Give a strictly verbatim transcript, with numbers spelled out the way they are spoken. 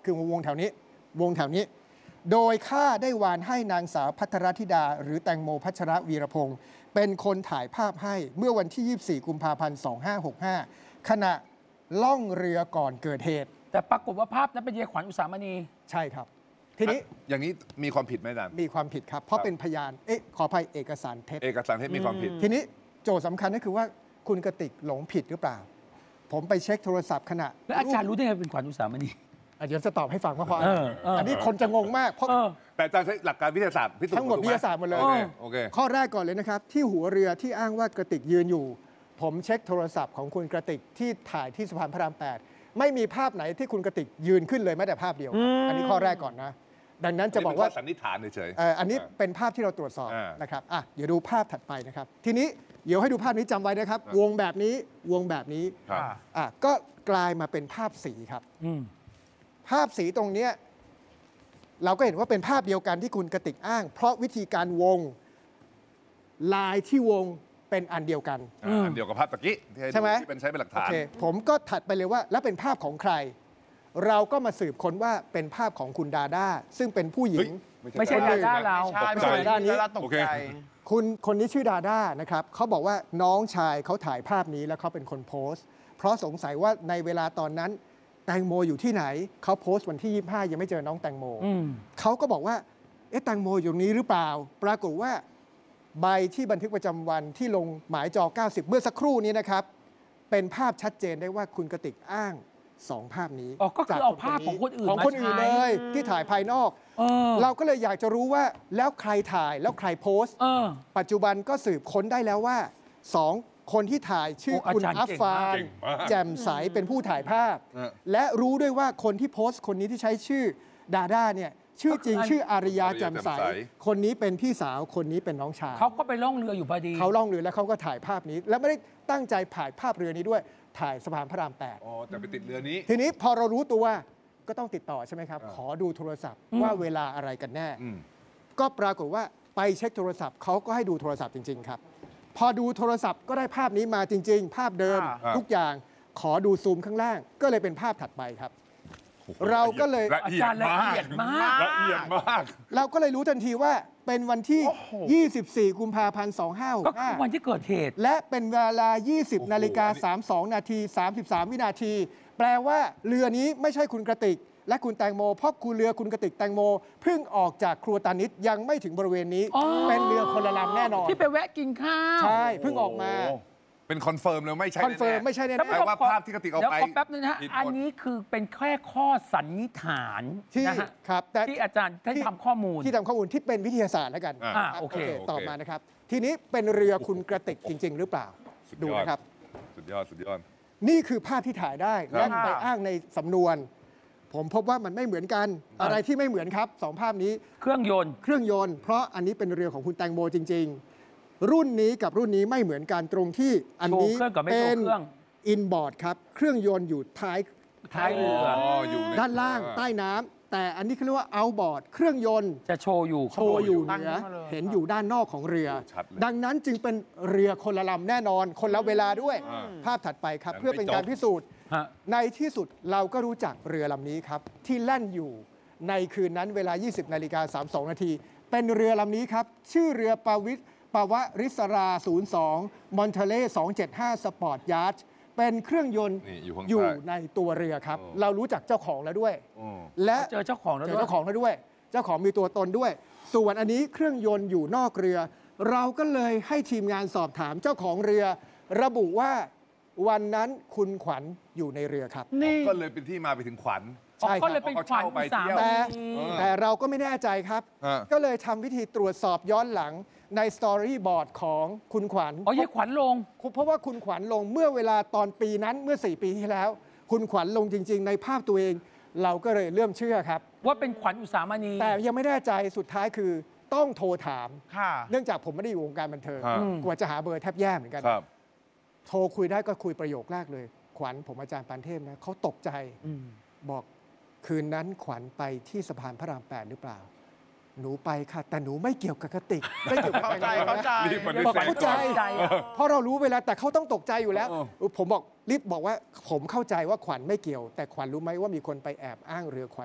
คือวงแถวนี้วงแถวนี้โดยค่าได้วานให้นางสาวภัทรธิดาหรือแตงโมพัชรวีรพงศ์เป็นคนถ่ายภาพให้เมื่อวันที่ยี่สิบสี่กุมภาพันธ์สองพันห้าร้อยหกสิบห้าขณะล่องเรือก่อนเกิดเหตุแต่ปรากฏว่าภาพนั้นเป็นยายขวัญอุสามณีใช่ครับทีนี้อย่างนี้มีความผิดไหมอาจารย์มีความผิดครับเพราะเป็นพยานเอ๊ะขออภัยเอกสารเท็จเอกสารเท็จมีความผิดทีนี้โจทย์สำคัญก็คือว่าคุณกติกหลงผิดหรือเปล่าผมไปเช็คโทรศัพท์ขณะแล้วอาจารย์รู้ได้ไงเป็นขวัญอุสามณีเดี๋ยวจะตอบให้ฟังว่าเพราะอะไรอันนี้คนจะงงมากเพราะแต่อาจารย์ใช้หลักการวิทยาศาสตร์ทั้งหมดวิทยาศาสตร์หมดเลยโอเคข้อแรกก่อนเลยนะครับที่หัวเรือที่อ้างว่ากระติกยืนอยู่ผมเช็คโทรศัพท์ของคุณกระติกที่ถ่ายที่สะพานพระรามแปดไม่มีภาพไหนที่คุณกระติกยืนขึ้นเลยแม้แต่ภาพเดียวอันนี้ข้อแรกก่อนนะดังนั้นจะบอกว่าสันนิษฐานเฉยๆอันนี้เป็นภาพที่เราตรวจสอบนะครับอ่ะเดี๋ยวดูภาพถัดไปนะครับทีนี้เดี๋ยวให้ดูภาพนี้จำไว้นะครับวงแบบนี้วงแบบนี้อ่ะก็กลายมาเป็นภาพสีครับภาพสีตรงเนี้ยเราก็เห็นว่าเป็นภาพเดียวกันที่คุณกติกอ้างเพราะวิธีการวงลายที่วงเป็นอันเดียวกันอันเดียวกับภาพตะกี้ใช่ไหมที่เป็นใช้เป็นหลักฐานผมก็ถัดไปเลยว่าแล้วเป็นภาพของใครเราก็มาสืบค้นว่าเป็นภาพของคุณดาด้าซึ่งเป็นผู้หญิงไม่ใช่ดาด้าเราไม่ใช่ดาด้านี้ตกใจคุณคนนี้ชื่อดาด้านะครับเขาบอกว่าน้องชายเขาถ่ายภาพนี้แล้วเขาเป็นคนโพสต์เพราะสงสัยว่าในเวลาตอนนั้นแตงโมอยู่ที่ไหนเขาโพสต์วันที่ยี่สิบห้ายังไม่เจอน้องแตงโมเขาก็บอกว่าเอ๊ะแตงโมอยู่นี้หรือเปล่าปรากฏว่าใบที่บันทึกประจำวันที่ลงหมายจอเก้าสิบเมื่อสักครู่นี้นะครับเป็นภาพชัดเจนได้ว่าคุณกติกอ้างสองภาพนี้อ๋อก็คือเอาภาพของคนอื่นของคนอื่นเลยที่ถ่ายภายนอกเราก็เลยอยากจะรู้ว่าแล้วใครถ่ายแล้วใครโพสต์ปัจจุบันก็สืบค้นได้แล้วว่าสองคนที่ถ่ายชื่อคุณอัฟฟานแจ่มใสเป็นผู้ถ่ายภาพและรู้ด้วยว่าคนที่โพสต์คนนี้ที่ใช้ชื่อดาด้าเนี่ยชื่อจริงชื่ออาริยาแจ่มใสคนนี้เป็นพี่สาวคนนี้เป็นน้องชายเขาก็ไปล่องเรืออยู่พอดีเขาล่องเรือแล้วเขาก็ถ่ายภาพนี้ แล้วไม่ได้ตั้งใจถ่ายภาพเรือนี้ด้วยถ่ายสะพานพระรามแปดอ๋อแต่ไปติดเรือนี้ทีนี้พอเรารู้ตัวก็ต้องติดต่อใช่ไหมครับขอดูโทรศัพท์ว่าเวลาอะไรกันแน่ก็ปรากฏว่าไปเช็คโทรศัพท์เขาก็ให้ดูโทรศัพท์จริงๆครับพอดูโทรศัพท์ก็ได้ภาพนี้มาจริงๆภาพเดิมทุกอย่างขอดูซูมข้างล่างก็เลยเป็นภาพถัดไปครับเราก็เลยละเอียดมากละเอียดมากเราก็เลยรู้ทันทีว่าเป็นวันที่ยี่สิบสี่กุมภาพันธ์สองพันห้าร้อยหกสิบห้าก็คือวันที่เกิดเหตุและเป็นเวลายี่สิบนาฬิกาสามสิบสองนาทีสามสิบสามวินาทีแปลว่าเรือนี้ไม่ใช่คุณกระติกและคุณแตงโมเพราะคุณเรือคุณกระติกแตงโมเพิ่งออกจากครัวตานิดยังไม่ถึงบริเวณนี้เป็นเรือคนละลำแน่นอนที่ไปแวะกินข้าวใช่เพิ่งออกมาเป็นคอนเฟิร์มเลยไม่ใช่คอนเฟิร์มไม่ใช่แน่แปลว่าภาพที่กระติกเอาไปเดี๋ยวแป๊บนึงนะฮะอันนี้คือเป็นแค่ข้อสันนิษฐานที่ครับแต่ที่อาจารย์ได้ทำข้อมูลที่ทำข้อมูลที่เป็นวิทยาศาสตร์แล้วกันอ่าโอเคต่อมานะครับทีนี้เป็นเรือคุณกระติกจริงๆหรือเปล่าดูนะครับสุดยอดสุดยอดนี่คือภาพที่ถ่ายได้และไปอ้างในสำนวนผมพบว่ามันไม่เหมือนกันอะไรที่ไม่เหมือนครับสองภาพนี้เครื่องยนต์เครื่องยนต์เพราะอันนี้เป็นเรือของคุณแตงโมจริงๆรุ่นนี้กับรุ่นนี้ไม่เหมือนกันตรงที่อันนี้เป็นอินบอร์ดครับเครื่องยนต์อยู่ท้ายท้ายเรือด้านล่างใต้น้ำแต่อันนี้เขาเรียกว่าเอาบอร์ดเครื่องยนต์จะโชว์อยู่โชว์อยู่เหนือเห็นอยู่ด้านนอกของเรือดังนั้นจึงเป็นเรือคนละลำแน่นอนคนละเวลาด้วยภาพถัดไปครับเพื่อเป็นการพิสูจน์ในที่สุดเราก็รู้จักเรือลำนี้ครับที่แล่นอยู่ในคืนนั้นเวลา ยี่สิบนาฬิกาสามสิบสองนาทีเป็นเรือลำนี้ครับชื่อเรือปาวิปาวริศราศูนย์สองมอนเทเล่สองเจ็ดห้าสปอร์ตยาร์ดเป็นเครื่องยนต์อยู่ในตัวเรือครับเรารู้จักเจ้าของแล้วด้วยและเจอเจ้าของแล้วด้วยเจอเจ้าของแล้วด้วยเจ้าของมีตัวตนด้วยส่วนอันนี้เครื่องยนต์อยู่นอกเรือเราก็เลยให้ทีมงานสอบถามเจ้าของเรือระบุว่าวันนั้นคุณขวัญอยู่ในเรือครับก็เลยเป็นที่มาไปถึงขวัญใช่ก็เลยเป็นขวัญสามแต่แต่เราก็ไม่แน่ใจครับก็เลยทำวิธีตรวจสอบย้อนหลังในสตอรี่บอร์ดของคุณขวัญอ๋อยายขวัญลงเพราะว่าคุณขวัญลงเมื่อเวลาตอนปีนั้นเมื่อสี่ปีที่แล้วคุณขวัญลงจริงๆในภาพตัวเองเราก็เลยเริ่มเชื่อครับว่าเป็นขวัญอุสามณีแต่ยังไม่แน่ใจสุดท้ายคือต้องโทรถามเนื่องจากผมไม่ได้อยู่วงการบันเทิงกว่าจะหาเบอร์แทบแย่เหมือนกันโทรคุยได้ก็คุยประโยคแรกเลยขวัญผมอาจารย์ปานเทพนะเขาตกใจบอกคืนนั้นขวัญไปที่สะพานพระรามแปดหรือเปล่าหนูไปค่ะแต่หนูไม่เกี่ยวกับกระติกไม่เกี่ยวกับเข้าใจเข้าใจบอกเข้าใจเพราะเรารู้เวลาแต่เขาต้องตกใจอยู่แล้วผมบอกรีบบอกว่าผมเข้าใจว่าขวัญไม่เกี่ยวแต่ขวัญรู้ไหมว่ามีคนไปแอบอ้างเรือขวัญ